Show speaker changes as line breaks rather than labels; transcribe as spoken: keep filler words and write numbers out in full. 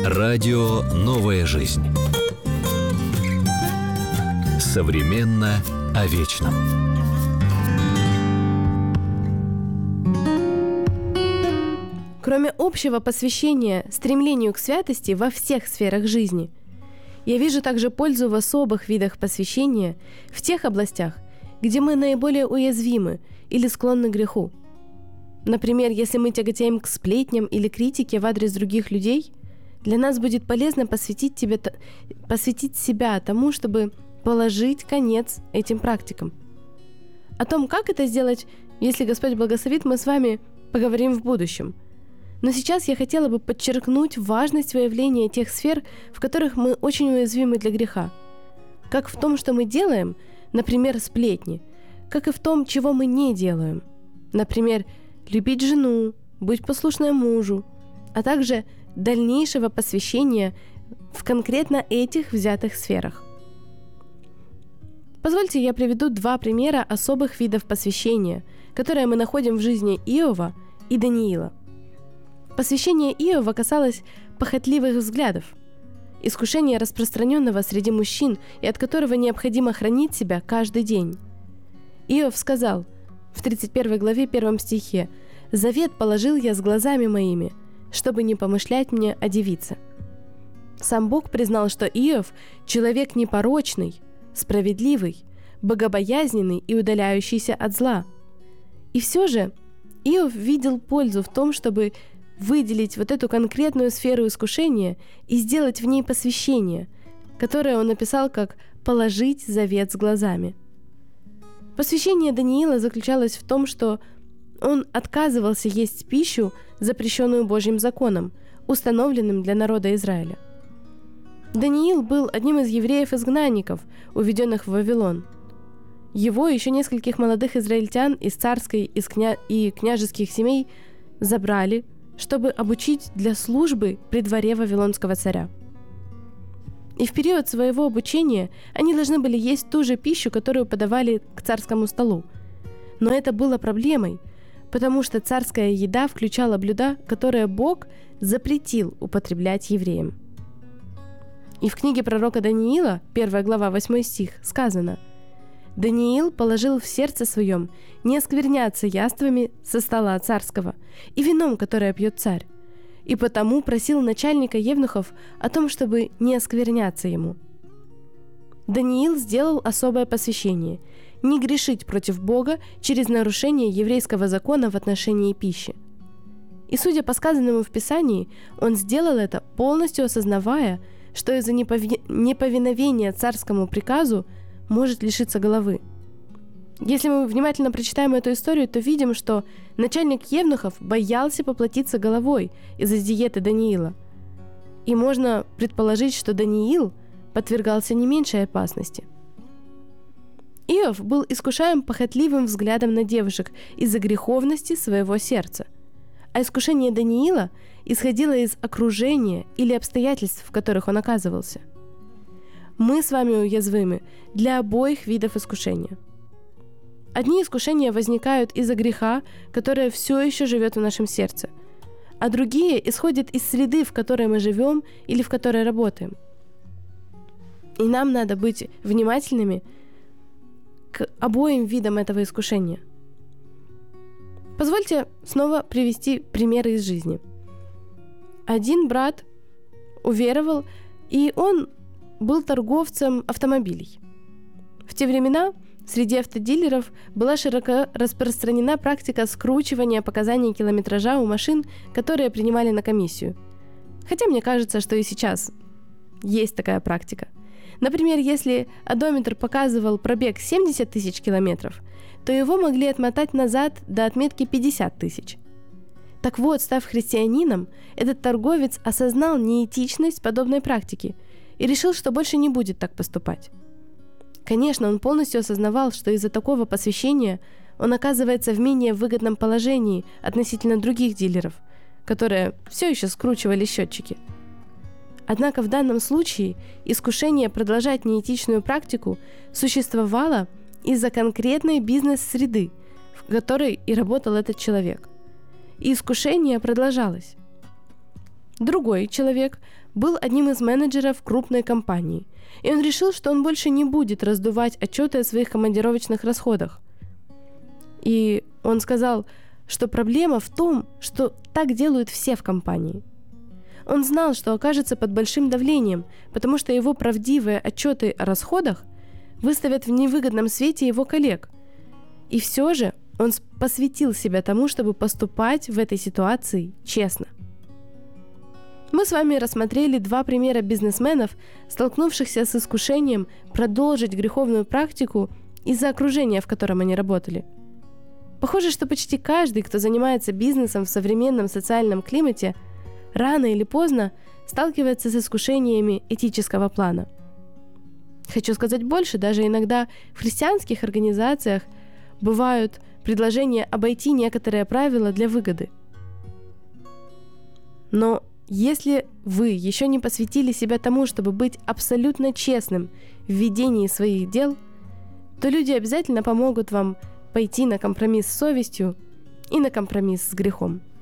Радио «Новая жизнь». Современно о вечном.
Кроме общего посвящения стремлению к святости во всех сферах жизни, я вижу также пользу в особых видах посвящения в тех областях, где мы наиболее уязвимы или склонны к греху. Например, если мы тяготеем к сплетням или критике в адрес других людей, для нас будет полезно посвятить, тебе, посвятить себя тому, чтобы положить конец этим практикам. О том, как это сделать, если Господь благословит, мы с вами поговорим в будущем. Но сейчас я хотела бы подчеркнуть важность выявления тех сфер, в которых мы очень уязвимы для греха. Как в том, что мы делаем, например, сплетни, как и в том, чего мы не делаем. Например, любить жену, быть послушной мужу, а также дальнейшего посвящения в конкретно этих взятых сферах. Позвольте, я приведу два примера особых видов посвящения, которые мы находим в жизни Иова и Даниила. Посвящение Иова касалось похотливых взглядов, искушения, распространенного среди мужчин и от которого необходимо хранить себя каждый день. Иов сказал в тридцать первой главе первом стихе: «Завет положил я с глазами моими, чтобы не помышлять мне о девице». Сам Бог признал, что Иов – человек непорочный, справедливый, богобоязненный и удаляющийся от зла. И все же Иов видел пользу в том, чтобы выделить вот эту конкретную сферу искушения и сделать в ней посвящение, которое он описал как «положить завет с глазами». Посвящение Даниила заключалось в том, что он отказывался есть пищу, запрещенную Божьим законом, установленным для народа Израиля. Даниил был одним из евреев-изгнанников, уведенных в Вавилон. Его и еще нескольких молодых израильтян из царской из кня... и княжеских семей забрали, чтобы обучить для службы при дворе вавилонского царя. И в период своего обучения они должны были есть ту же пищу, которую подавали к царскому столу. Но это было проблемой, потому что царская еда включала блюда, которые Бог запретил употреблять евреям. И в книге пророка Даниила, первая глава, восьмой стих, сказано: «Даниил положил в сердце своем не оскверняться яствами со стола царского и вином, которое пьет царь, и потому просил начальника евнухов о том, чтобы не оскверняться ему». Даниил сделал особое посвящение – не грешить против Бога через нарушение еврейского закона в отношении пищи. И судя по сказанному в Писании, он сделал это, полностью осознавая, что из-за непови... неповиновения царскому приказу может лишиться головы. Если мы внимательно прочитаем эту историю, то видим, что начальник евнухов боялся поплатиться головой из-за диеты Даниила. И можно предположить, что Даниил подвергался не меньшей опасности. Иов был искушаем похотливым взглядом на девушек из-за греховности своего сердца. А искушение Даниила исходило из окружения или обстоятельств, в которых он оказывался. Мы с вами уязвимы для обоих видов искушения. Одни искушения возникают из-за греха, которое все еще живет в нашем сердце, а другие исходят из среды, в которой мы живем или в которой работаем. И нам надо быть внимательными к обоим видам этого искушения. Позвольте снова привести примеры из жизни. Один брат уверовал, и он был торговцем автомобилей. В те времена среди автодилеров была широко распространена практика скручивания показаний километража у машин, которые принимали на комиссию. Хотя мне кажется, что и сейчас есть такая практика. Например, если одометр показывал пробег семьдесят тысяч километров, то его могли отмотать назад до отметки пятьдесят тысяч. Так вот, став христианином, этот торговец осознал неэтичность подобной практики и решил, что больше не будет так поступать. Конечно, он полностью осознавал, что из-за такого посвящения он оказывается в менее выгодном положении относительно других дилеров, которые все еще скручивали счетчики. Однако в данном случае искушение продолжать неэтичную практику существовало из-за конкретной бизнес-среды, в которой и работал этот человек. И искушение продолжалось. Другой человек был одним из менеджеров крупной компании, и он решил, что он больше не будет раздувать отчеты о своих командировочных расходах. И он сказал, что проблема в том, что так делают все в компании. Он знал, что окажется под большим давлением, потому что его правдивые отчеты о расходах выставят в невыгодном свете его коллег. И все же он посвятил себя тому, чтобы поступать в этой ситуации честно. Мы с вами рассмотрели два примера бизнесменов, столкнувшихся с искушением продолжить греховную практику из-за окружения, в котором они работали. Похоже, что почти каждый, кто занимается бизнесом в современном социальном климате, рано или поздно сталкивается с искушениями этического плана. Хочу сказать больше, даже иногда в христианских организациях бывают предложения обойти некоторые правила для выгоды. Но если вы еще не посвятили себя тому, чтобы быть абсолютно честным в ведении своих дел, то люди обязательно помогут вам пойти на компромисс с совестью и на компромисс с грехом.